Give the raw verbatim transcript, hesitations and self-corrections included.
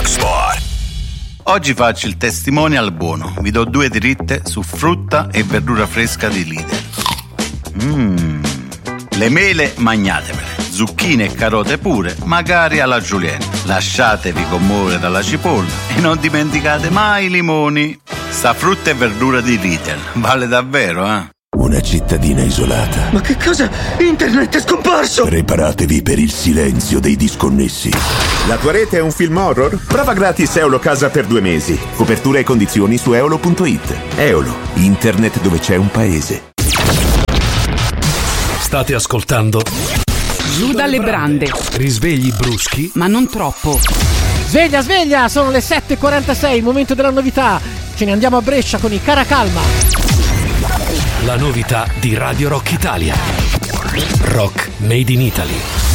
Rockspot. Oggi faccio il testimonial buono. Vi do due dritte su frutta e verdura fresca di Lidl. Mmm. Le mele magnatemele, zucchine e carote pure, magari alla julienne. Lasciatevi commuovere dalla cipolla e non dimenticate mai i limoni. Sta frutta e verdura di Lidl vale davvero, eh? Una cittadina isolata. Ma che cosa? Internet è scomparso! Preparatevi per il silenzio dei disconnessi. La tua rete è un film horror? Prova gratis Eolo Casa per due mesi. Copertura e condizioni su eolo punto it. Eolo, internet dove c'è un paese. State ascoltando Giù dalle brande. Risvegli bruschi, ma non troppo. Sveglia, sveglia, sono le sette e quarantasei, il momento della novità. Ce ne andiamo a Brescia con i Caracalma. la novità di Radio Rock Italia. Rock Made in Italy.